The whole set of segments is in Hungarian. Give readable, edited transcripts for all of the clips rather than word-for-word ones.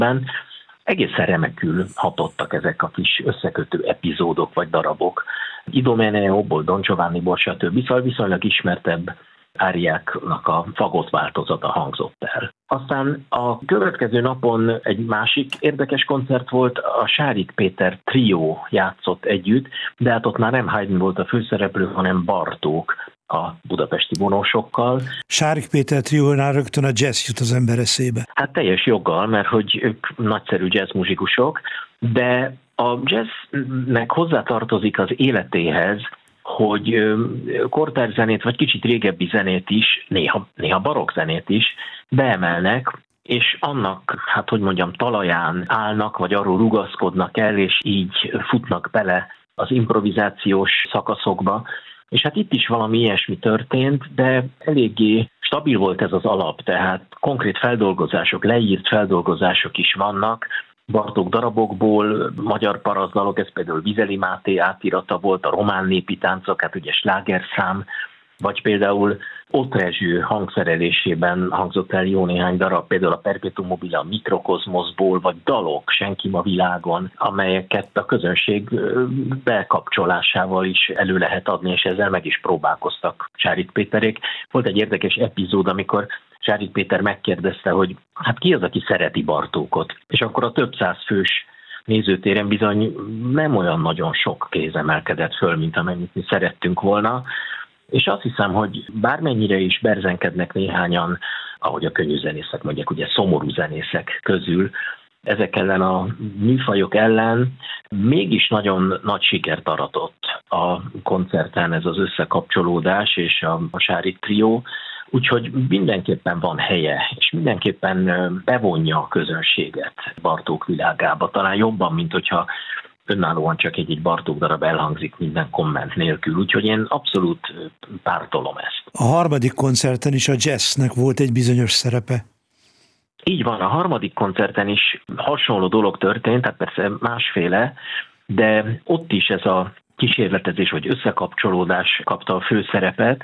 egészen remekül hatottak ezek a kis összekötő epizódok vagy darabok. Idomeneo-ból, Don Giovanniból, stb. Szóval viszonylag ismertebb áriáknak a fagott változata hangzott el. Aztán a következő napon egy másik érdekes koncert volt, a Sárik Péter trió játszott együtt, de hát ott már nem Haydn volt a főszereplő, hanem Bartók a budapesti vonósokkal. Sárik Péter triónál rögtön a jazz jut az ember eszébe. Hát teljes joggal, mert hogy ők nagyszerű jazzmuzsikusok, de a jazznek hozzátartozik az életéhez, hogy kortárs zenét, vagy kicsit régebbi zenét is, néha barokk zenét is beemelnek, és annak, talaján állnak, vagy arról rugaszkodnak el, és így futnak bele az improvizációs szakaszokba. És hát itt is valami ilyesmi történt, de eléggé stabil volt ez az alap, tehát konkrét feldolgozások, leírt feldolgozások is vannak, Bartók darabokból, magyar parasztdalok, ez például Vizeli Máté átirata volt, a román népi táncok, hát ugye slágerszám, vagy például Ott Rezső hangszerelésében hangzott el jó néhány darab, például a Perpetuum mobile a Mikrokozmoszból, vagy dalok Senki ma világon, amelyeket a közönség bekapcsolásával is elő lehet adni, és ezzel meg is próbálkoztak Sárik Péterék. Volt egy érdekes epizód, amikor Sárik Péter megkérdezte, hogy hát ki az, aki szereti Bartókot, és akkor a több száz fős nézőtéren bizony nem olyan nagyon sok kéz emelkedett föl, mint amennyit mi szerettünk volna, és azt hiszem, hogy bármennyire is berzenkednek néhányan, ahogy a könnyű zenészek mondják, ugye szomorú zenészek közül, ezek ellen a műfajok ellen mégis nagyon nagy sikert aratott a koncerten ez az összekapcsolódás és a Sárik trió, úgyhogy mindenképpen van helye, és mindenképpen bevonja a közönséget Bartók világába, talán jobban, mint hogyha önállóan csak egy Bartók darab elhangzik minden komment nélkül, úgyhogy én abszolút pártolom ezt. A harmadik koncerten is a jazznek volt egy bizonyos szerepe. Így van, a harmadik koncerten is hasonló dolog történt, tehát persze másféle, de ott is ez a kísérletezés vagy összekapcsolódás kapta a főszerepet.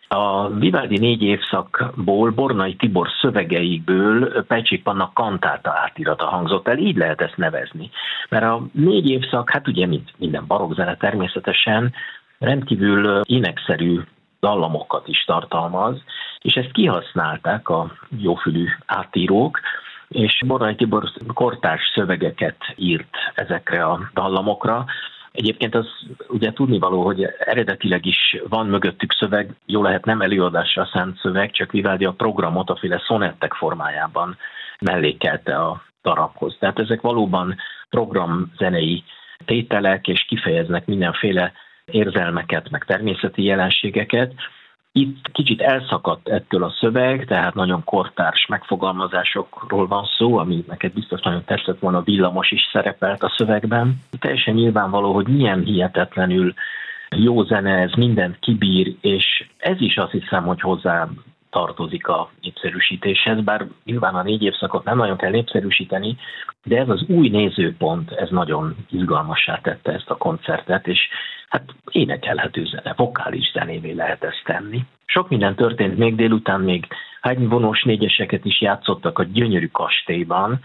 A Vivaldi 4 évszakból, Bornai Tibor szövegeikből Pejcsik Panna kantáta átirata hangzott el, így lehet ezt nevezni. Mert a 4 évszak, hát ugye mint minden barokkzene természetesen, rendkívül énekszerű dallamokat is tartalmaz, és ezt kihasználták a jófülű átírók, és Bornai Tibor kortárs szövegeket írt ezekre a dallamokra. Egyébként az ugye tudnivaló, hogy eredetileg is van mögöttük szöveg, jó lehet nem előadásra szánt szöveg, csak Vivaldi a programot a féle szonettek formájában mellékelte a darabhoz. Tehát ezek valóban programzenei tételek, és kifejeznek mindenféle érzelmeket, meg természeti jelenségeket. Itt kicsit elszakadt ettől a szöveg, tehát nagyon kortárs megfogalmazásokról van szó, ami neked biztos nagyon tetszett volna, Villamos is szerepelt a szövegben. Teljesen nyilvánvaló, hogy milyen hihetetlenül jó zene, ez mindent kibír, és ez is azt hiszem, hogy hozzá tartozik a népszerűsítéshez, bár nyilván a 4 évszakot nem nagyon kell népszerűsíteni, de ez az új nézőpont, ez nagyon izgalmassá tette ezt a koncertet, és hát énekelhető zene, vokális zenévé lehet ezt tenni. Sok minden történt még délután, még Haydn vonós négyeseket is játszottak a gyönyörű kastélyban,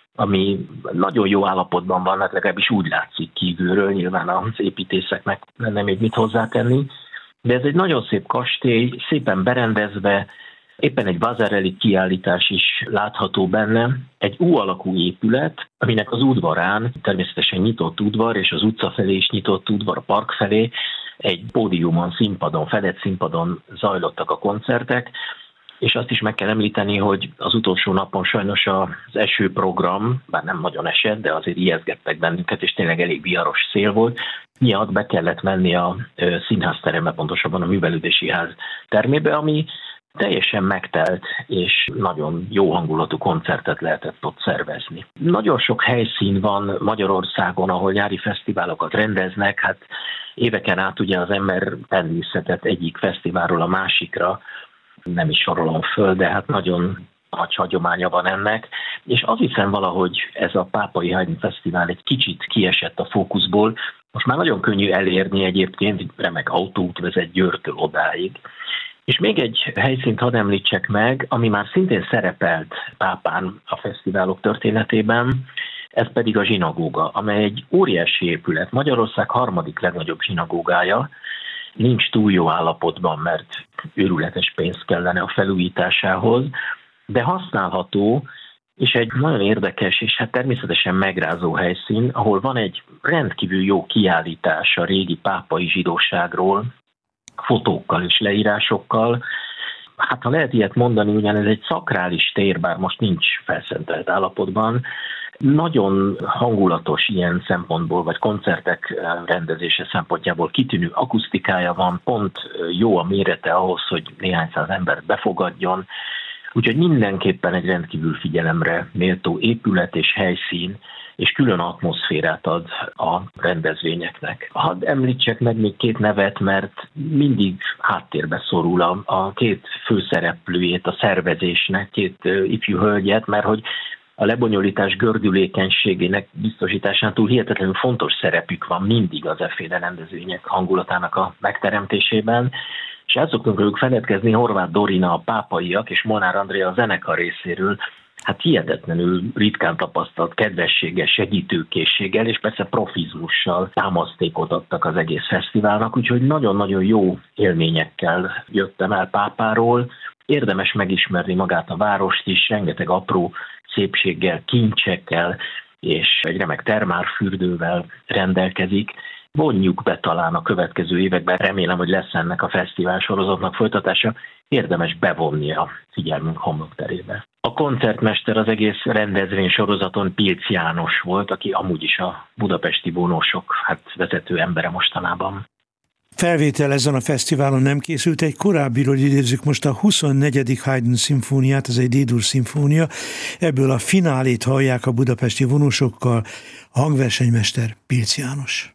ami nagyon jó állapotban van, hát legalábbis úgy látszik kívülről, nyilván az építészeknek lenne még mit hozzátenni, de ez egy nagyon szép kastély, szépen berendezve, éppen egy Vasarely kiállítás is látható benne, egy U-alakú épület, aminek az udvarán, természetesen nyitott udvar, és az utca felé is nyitott udvar, a park felé, egy pódiumon, színpadon, fedett színpadon zajlottak a koncertek, és azt is meg kell említeni, hogy az utolsó napon sajnos az esőprogram, bár nem nagyon esett, de azért ijeszgettek bennünket, és tényleg elég viharos szél volt, miatt be kellett menni a színházterembe, pontosabban a művelődési ház termébe, ami teljesen megtelt, és nagyon jó hangulatú koncertet lehetett ott szervezni. Nagyon sok helyszín van Magyarországon, ahol nyári fesztiválokat rendeznek, hát éveken át ugye az ember pendészhetett egyik fesztiválról a másikra, nem is sorolom föl, de hát nagyon nagy hagyománya van ennek, és azt hiszem valahogy ez a Pápai Haydn Fesztivál egy kicsit kiesett a fókuszból. Most már nagyon könnyű elérni egyébként, remek autóút vezet Győrtől odáig, És még egy helyszínt hadd említsek meg, ami már szintén szerepelt Pápán a fesztiválok történetében, ez pedig a zsinagóga, amely egy óriási épület, Magyarország harmadik legnagyobb zsinagógája, nincs túl jó állapotban, mert őrületes pénz kellene a felújításához, de használható, és egy nagyon érdekes és hát természetesen megrázó helyszín, ahol van egy rendkívül jó kiállítás a régi pápai zsidóságról, fotókkal és leírásokkal. Hát ha lehet ilyet mondani, ugyan ez egy szakrális tér, bár most nincs felszentelt állapotban, nagyon hangulatos ilyen szempontból, vagy koncertek rendezése szempontjából kitűnő akusztikája van, pont jó a mérete ahhoz, hogy néhány száz embert befogadjon, úgyhogy mindenképpen egy rendkívül figyelemre méltó épület és helyszín, és külön atmoszférát ad a rendezvényeknek. Hadd említsek meg még két nevet, mert mindig háttérbe szorul a két főszereplőjét a szervezésnek, két ifjú hölgyet, mert hogy a lebonyolítás gördülékenységének biztosításán túl hihetetlenül fontos szerepük van mindig az efféle rendezvények hangulatának a megteremtésében, és el szoktunk ők feledkezni, Horváth Dorina a pápaiak és Molnár Andrea a zenekar részéről, hát hihetetlenül ritkán tapasztalt kedvességgel, segítőkészséggel, és persze profizmussal támasztékot adtak az egész fesztiválnak, úgyhogy nagyon-nagyon jó élményekkel jöttem el Pápáról. Érdemes megismerni magát a várost is, rengeteg apró szépséggel, kincsekkel, és egy remek termálfürdővel rendelkezik. Vonjuk be talán a következő években, remélem, hogy lesz ennek a fesztivál sorozatnak folytatása, érdemes bevonni a figyelmünk homlokterébe. A koncertmester az egész rendezvény sorozaton Pilc János volt, aki amúgy is a budapesti vonósok vezető embere mostanában. Felvétel ezen a fesztiválon nem készült, egy korábbiról idézzük most a 24. Haydn szimfóniát, ez egy D-dur szimfónia, ebből a finálét hallják a budapesti vonósokkal, a hangversenymester Pilc János.